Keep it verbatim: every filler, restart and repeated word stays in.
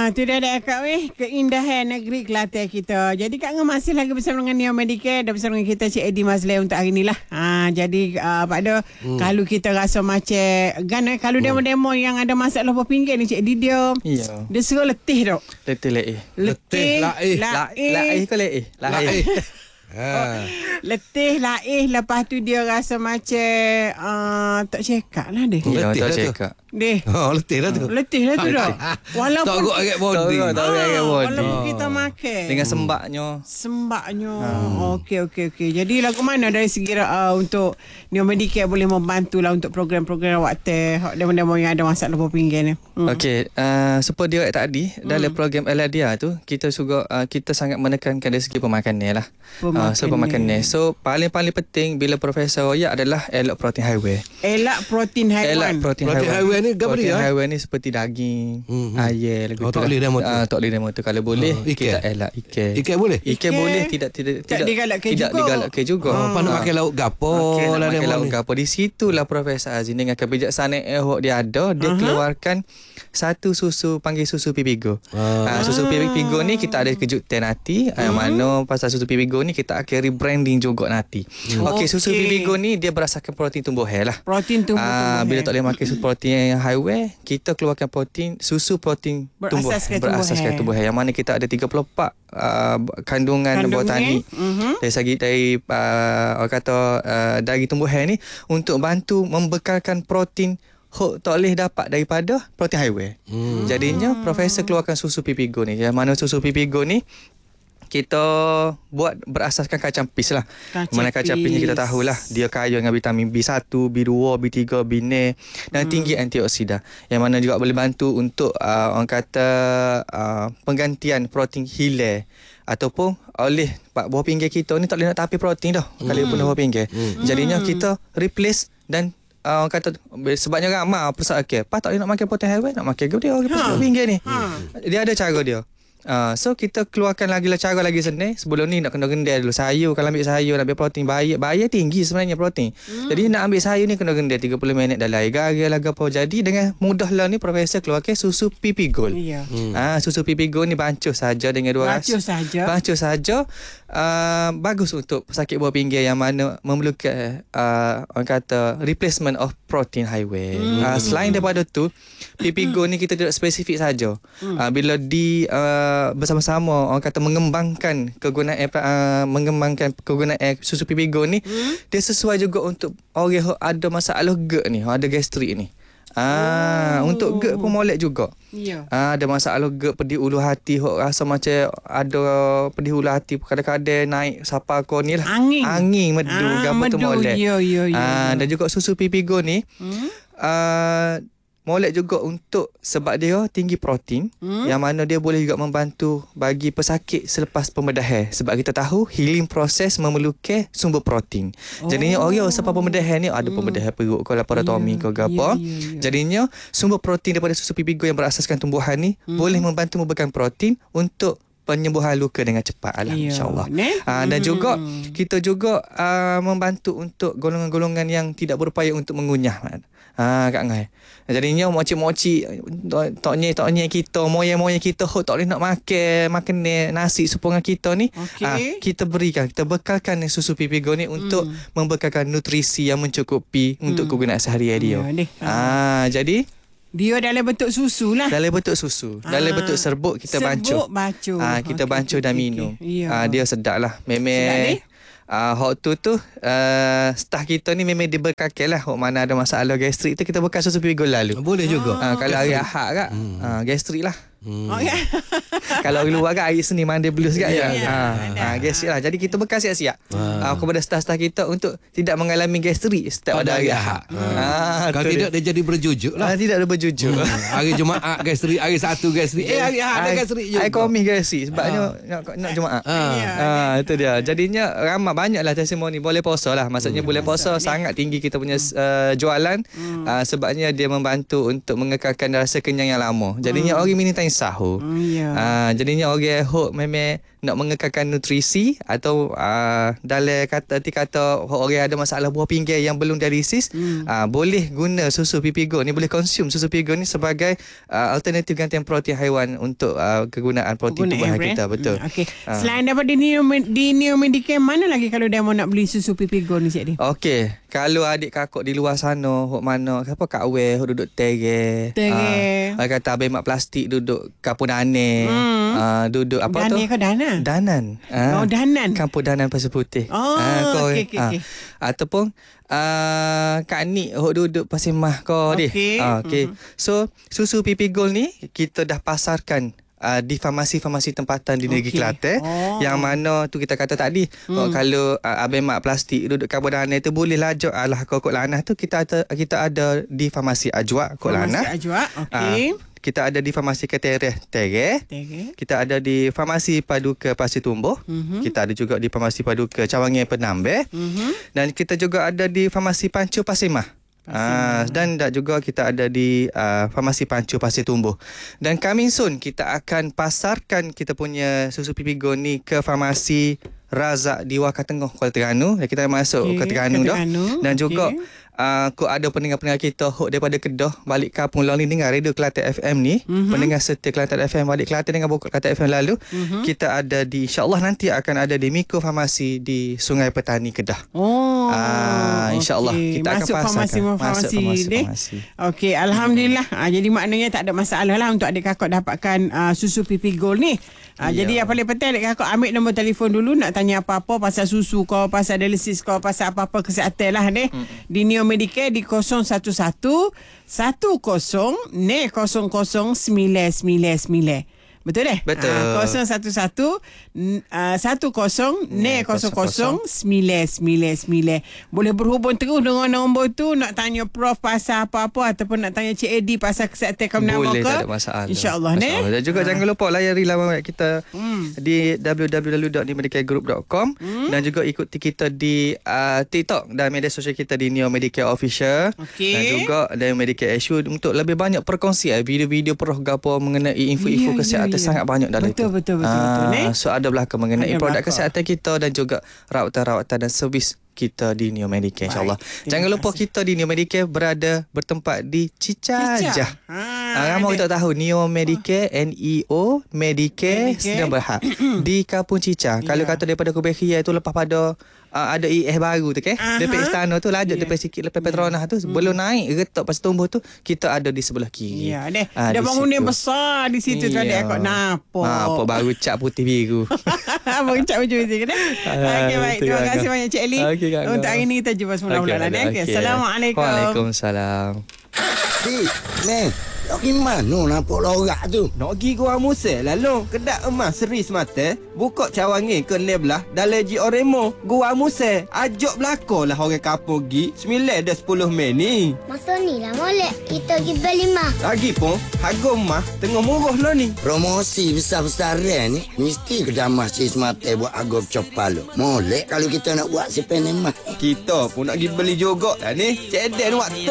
Ah, tu dah ada Kak weh, keindahan negeri Kelantan kita. Jadi Kak Ngah masih lagi bersama dengan Neo Medicare dan bersama dengan kita Cik Eddie Mazleh untuk hari ni lah. Ah, jadi uh, Pak Do, hmm. kalau kita rasa macam kan eh, kalau hmm. demo-demo yang ada masalah apa pinggir ni Cik Eddie dia. Iya. Dia suruh letih dok. Letih letih. Letih laih. Laih. Laih ke letih? Laih. Oh, letih laih lepas tu dia rasa macam uh, tak cekak lah dia. Ya, Letih tak lah tu. cekak. Deh. Oh, letih lah tu. Letih lah tu dah. Tak Walaupun kok agak body. Tak, tak. ah, agak body. walaupun kita makan Dengan sembaknya. sembaknya. Hmm. Okey okey okey. Jadi lagu mana dari segi uh, untuk Neo Medicare boleh membantu lah untuk program-program waktu hak demo-demo yang ada masalah apa pinggir ni. Hmm. Okey, uh, seperti dia tadi dalam program Eladia tu kita juga uh, kita sangat menekankan dari segi pemakanan lah. Pemakanan. Uh, so pemakanan. So paling-paling penting bila Profesor Royak adalah elok protein haiwan. Elak protein Elok haiwan. protein Protein haiwan. haiwan ni apa Protein dia? haiwan ni seperti daging, Hmm. ayam lagu Oh, tu. tak boleh demo tu? Ah, tak boleh demo tu. Kalau boleh Oh, ikan? kita elak ikan. Ikan boleh? Ikan Ikan boleh tidak tidak tak digalakkan tidak juga. digalakkan juga. Oh, pandai Ah. makan lauk gapo Okey, nak lah makan demo lauk ni. gapo. Di situlah Profesor Azin dengan kebijaksanaan yang dia ada, dia Aha. keluarkan satu susu panggil susu Pipigo. Ah. Ah, susu Pipigo ni kita ada kejutan nanti. Ah, Yang mana pasal susu Pipigo ni kita akan rebranding juga nanti. Okey, susu Okey. Pipigo ni dia berasaskan protein tumbuhan lah. Protein tumbuh. Ah, bila tak boleh makan susu protein haiwan, kita keluarkan protein susu protein tumbuh Berasaskan berasaskan tumbuhan. tumbuhan. Yang mana kita ada tiga puluh empat uh, kandungan Kandungan, botani mhm. dari segi dari uh, orang kata uh, dari tumbuhan ni untuk bantu membekalkan protein hok tak boleh dapat daripada protein haiwan. Hmm. Jadinya Profesor keluarkan susu Pipigo ni. Yang mana susu Pipigo ni kita buat berasaskan kacang pis lah. Kacang Mana kacang pis ni kita pis. tahulah dia kaya dengan vitamin B satu, B dua, B tiga, B enam dan Hmm. tinggi antioksida. Yang mana juga boleh bantu untuk uh, orang kata uh, penggantian protein hilang ataupun oleh pak buah pinggir kita ni tak boleh nak tapi protein dah. Hmm. Kali pun buah pinggir. Hmm. Jadinya kita replace dan Uh, orang kata sebabnya ramai persoalan okay, apa tak boleh nak makan protein haiwan, nak makan ke dia orang ha. pinggir ni. Ha. Dia ada cara dia. Uh, so kita keluarkan lagi lah cara lagi senang. Sebelum ni nak kena rendam dulu sayur. Kalau ambil sayur nak ambil protein bahaya, bahaya tinggi sebenarnya protein. Hmm. Jadi nak ambil sayur ni kena rendam tiga puluh minit dalam air garam lah apa. Jadi dengan mudah lah ni Profesor keluarkan susu Pipi Gold. Ya. Hmm. Ah, susu Pipi Gold ni bancuh saja dengan dua Baca rasa. saja. Bancuh saja. Uh, bagus untuk sakit buah pinggir yang mana memerlukan uh, orang kata replacement of protein haiwan. Hmm. Uh, selain daripada tu, Pipi Gold ni kita tidak spesifik saja. Hmm. Uh, bila di uh, bersama-sama orang kata mengembangkan kegunaan uh, mengembangkan kegunaan susu Pipi Gold ni, hmm. dia sesuai juga untuk orang yang ada masalah GERD ni, ada gastrik ni. Ah, oh. Untuk GERD pun molek juga. Ya. Ah, ada masalah GERD pedih ulu hati, hok rasa macam ada pedih ulu hati kadang-kadang naik siapa kau ni lah. Angin. Angin medu Ah, gapo tu medu. molek. Ya, ya, ya, Ah, ya. dan juga susu Pipigo ni Hmm? ah molek juga untuk sebab dia tinggi protein, Hmm? yang mana dia boleh juga membantu bagi pesakit selepas pembedahan. Sebab kita tahu healing proses memerlukan sumber protein. Oh. Jadinya orang selepas pembedahan ni ada pembedahan perut ke laparotomi Ya, ke apa. ya, ya, ya. Jadinya sumber protein daripada susu Pipigo yang berasaskan tumbuhan ni Hmm. boleh membantu memberikan protein untuk penyembuhan luka dengan cepat lah, Ya. insyaAllah. Ne? Uh, dan Hmm. juga kita juga uh, membantu untuk golongan-golongan yang tidak berupaya untuk mengunyah. Ha, Kak Ngai. Jadinya moci-moci toknya toknya kita, moya-moya kita hok tak boleh nak makan makan nasi supungan kita ni. Okey. Ah, kita berikan, kita bekalkan susu Pipigo ni untuk Hmm. membekalkan nutrisi yang mencukupi untuk kegunaan sehari-hari dia. Ya, deh. Ah, jadi Dia dalam bentuk susu lah. dalam bentuk susu, Ah. dalam bentuk serbuk kita Serbuk bancuh. bancuh. Ah, kita Okey, bancuh okey, dan okey, minum. okey. Ya. Ah, dia sedap lah. Sedap ni? Memang ah, hok tu tu uh, staff kita ni memang diberkakan lah. Hok mana ada masalah gastrik tu kita bekal susu Pipigo lalu. Boleh juga. Ah, kalau hari Ahad kak, hmm. ah, gastrik lah. Hmm. Oh, ya. Kalau hari luar kan hari Senin Monday blues kan Ya, ya. ya, Ha, ada. ha, gastrik lah. Jadi kita bekal siap-siap. Ah. Ah, kepada staf-staf kita untuk tidak mengalami gastrik setiap Pada ada hari hari Ahad. Ah. Ah, Kalau tu tidak dia. dia jadi berjujuk lah. Ah, tidak ada berjujur. Hmm. Hari Jumaat gastrik, hari Sabtu gastrik. Eh hari Ahad ada gastrik juga. Hari Khamis gastrik sebabnya nak nak Jumaat. Ah. Ya. Ah, itu dia. Jadinya ramai banyaklah testimoni boleh puasa lah. Maksudnya hmm. boleh puasa sangat tinggi kita punya uh, jualan hmm. uh, sebabnya dia membantu untuk mengekalkan rasa kenyang yang lama. Jadinya hmm. orang minta yang sahur. Hmm, ya. Uh, jadinya orang hok memang nak mengekalkan nutrisi atau uh, dalam kata arti kata orang ada masalah buah pinggir yang belum dialisis, hmm. uh, boleh guna susu Pipi Go ni, boleh konsum susu Pipi Go ni sebagai uh, alternatif gantian protein haiwan untuk uh, kegunaan protein tubuh kita. Betul. Hmm, okey. Uh. Selain daripada di Neo, di Neo Medicare, mana lagi kalau dia mau nak beli susu Pipi Go ni, Cik Di? Okey, kalau adik kakak di luar sana, hok mana, apa kat awal, hok duduk tege. Tege. Ah, uh, kata abang mak plastik duduk kampung Dane. Hmm. Uh, duduk apa Dane tu? Dane ke Dana? Danan. Uh, oh, Danan. Kampung Danan Pasir Putih. Oh, uh, okey okey okey. Ataupun uh, Kak Nik hok duduk Pasir Mah kau deh. Okey. Uh, okey. Mm-hmm. So, susu Pipi Gold ni kita dah pasarkan Uh, di farmasi-farmasi tempatan di negeri okay. Kelantan, oh. yang mana tu kita kata tadi, hmm. oh, kalau uh, abang mak plastik duduk kampung Danan tu boleh lajak alah kau kok lanah tu, kita ada kita ada di farmasi Ajwa kok lanah. Farmasi Ajwa, okey. Uh, kita ada di farmasi Ketereh Tere. Tere. Kita ada di farmasi Paduka Pasir Tumbuh. Mm-hmm. Kita ada juga di farmasi Paduka Cawangan Penambeh. Mm-hmm. Dan kita juga ada di farmasi Pancu Pasir Mah. Ah, dan tak juga kita ada di uh, farmasi Pancu Pasir Tumbuh. Dan coming soon kita akan pasarkan kita punya susu Pipi Go ni ke farmasi Razak di Waka Tengah Kuala Terengganu. Dan kita masuk okay, ke Terengganu dah. Dan okay. juga uh, kau ada pendengar-pendengar kita hok daripada Kedah balik kampung lalu ni dengar radio Kelantan F M ni, mm-hmm. pendengar setia Kelantan F M balik Kelantan dengan Bokok Kelantan F M lalu, mm-hmm. kita ada di insya-Allah nanti akan ada di Miko Farmasi di Sungai Petani Kedah. Oh. Ah, insya-Allah okay. kita masuk akan farmasi, pasarkan. Farmasi Masuk deh. farmasi. Okey, alhamdulillah. Ah, jadi maknanya tak ada masalah lah untuk adik kakak dapatkan uh, susu Pipi Gold ni. Ah, yeah. Jadi yang paling penting adik kakak ambil nombor telefon dulu nak tanya apa-apa pasal susu kau, pasal dialisis kau, pasal apa-apa kesihatan lah ni. Hmm. Di Neo Medicare di kosong satu satu satu kosong ne kosong kosong sembilan sembilan sembilan. Betul deh? Betul. Uh, kosong satu satu satu kosong ne kosong kosong sembilan sembilan sembilan. Boleh berhubung terus dengan nombor tu nak tanya Prof pasal apa-apa ataupun nak tanya Cik Edi pasal kesihatan kamu nama boleh, ke? tak ada masalah. InsyaAllah ni. Dan juga ha. jangan lupa layari laman web kita hmm. di w w w dot neomedicare group dot com hmm. dan juga ikuti kita di uh, TikTok dan media sosial kita di Neo Medicare Official. Okay. Dan juga Neo Medicare Issue untuk lebih banyak perkongsian video-video Prof gapo mengenai info-info yeah, kesihatan yeah, yeah. sangat banyak dalam betul, itu. Betul betul betul betul ni. So ada belakang mengenai ada produk belakang. kesihatan kita dan juga rawatan-rawatan dan servis kita di Neo Medicare, insyaAllah. Jangan lupa kita di Neo Medicare berada bertempat di Cicajah. Ha, ha, ramai kita tahu Neo Medicare, oh. N E O Medicare sedang berhak di Kampung Cicah. Yeah. Kalau kata daripada Kubekhia itu lepas pada uh, ada I S baru tu ke, uh-huh. depan istana tu lajak yeah. depan sikit lepas Petronas tu, hmm. belum naik retak Pasir Tumbuh tu, kita ada di sebelah kiri. Ya, deh. Uh, ada bangunan besar di situ tu ada akak nampak. Nampak baru cat putih biru. Baru cat putih biru kan. Okey, baik. Terima kasih banyak Cik Eli. Okay, untuk hari ini kita jumpa semula okay, bulan okay, okay. Assalamualaikum. Waalaikumsalam. Si, Neng, nak pergi mana nampak lorak tu? Nak pergi Gua Musel lalu. Kedak emas Seri Semata. Buka cawangan ke Neblah. Dalam Ji Oremo. Gua Musel. Ajak belakang lah orang kampung pergi. sembilan dan sepuluh Mei ni. Masa ni lah molek. Kita pergi beli mah. Lagi pun, harga emas tengah murah lah ni. Promosi besar-besaran ni. Mesti kedai Seri Semata buat harga cepat lo. Molek kalau kita nak buat sepen emas. Kita pun nak pergi beli juga lah ni. Cik Eden waktu.